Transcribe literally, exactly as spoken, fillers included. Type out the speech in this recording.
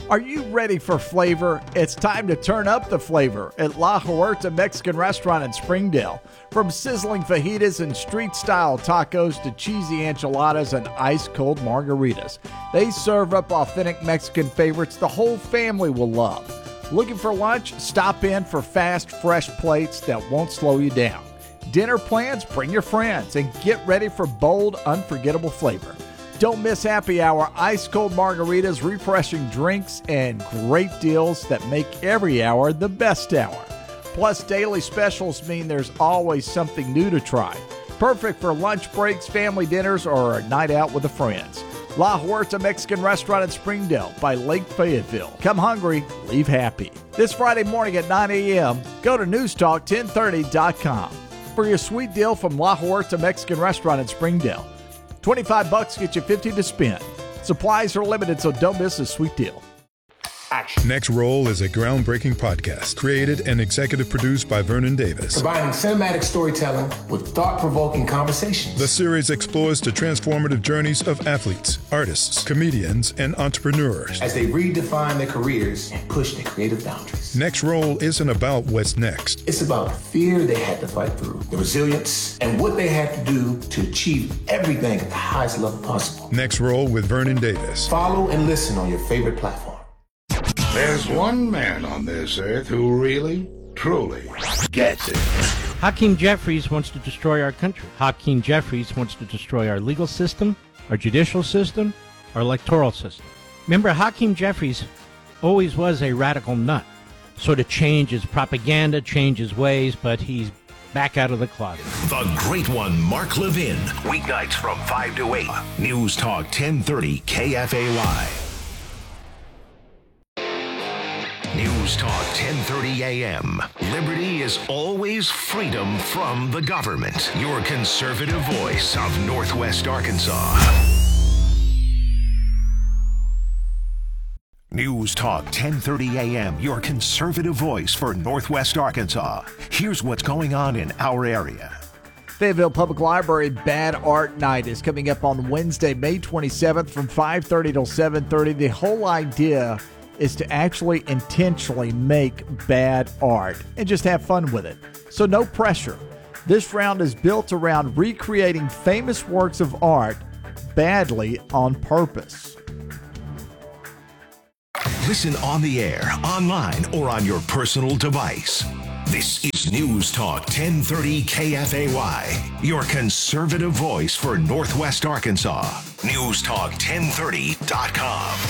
Are you ready for flavor? It's time to turn up the flavor at La Huerta Mexican Restaurant in Springdale. From sizzling fajitas and street-style tacos to cheesy enchiladas and ice-cold margaritas, they serve up authentic Mexican favorites the whole family will love. Looking for lunch? Stop in for fast, fresh plates that won't slow you down. Dinner plans? Bring your friends and get ready for bold, unforgettable flavor. Don't miss happy hour, ice-cold margaritas, refreshing drinks, and great deals that make every hour the best hour. Plus, daily specials mean there's always something new to try. Perfect for lunch breaks, family dinners, or a night out with the friends. La Huerta Mexican Restaurant in Springdale by Lake Fayetteville. Come hungry, leave happy. This Friday morning at nine a.m., go to news talk ten thirty dot com for your sweet deal from La Huerta Mexican Restaurant in Springdale. twenty-five bucks get you fifty to spend. Supplies are limited, so don't miss a sweet deal. Action. Next Roll is a groundbreaking podcast created and executive produced by Vernon Davis. Combining cinematic storytelling with thought-provoking conversations. The series explores the transformative journeys of athletes, artists, comedians, and entrepreneurs as they redefine their careers and push their creative boundaries. Next Roll isn't about what's next. It's about the fear they had to fight through, the resilience, and what they had to do to achieve everything at the highest level possible. Next Roll with Vernon Davis. Follow and listen on your favorite platform. There's one man on this earth who really, truly gets it. Hakeem Jeffries wants to destroy our country. Hakeem Jeffries wants to destroy our legal system, our judicial system, our electoral system. Remember, Hakeem Jeffries always was a radical nut. Sort of change his propaganda, change his ways, but he's back out of the closet. The Great One, Mark Levin. Weeknights from five to eight. News Talk ten thirty K F A Y. News Talk ten thirty A M. Liberty is always freedom from the government. Your conservative voice of Northwest Arkansas. News Talk ten thirty A M. Your conservative voice for Northwest Arkansas. Here's what's going on in our area. Fayetteville Public Library Bad Art Night is coming up on Wednesday, May twenty-seventh from five thirty till seven thirty. The whole idea is to actually intentionally make bad art and just have fun with it. So no pressure. This round is built around recreating famous works of art badly on purpose. Listen on the air, online, or on your personal device. This is News Talk ten thirty K F A Y, your conservative voice for Northwest Arkansas. News Talk ten thirty dot com.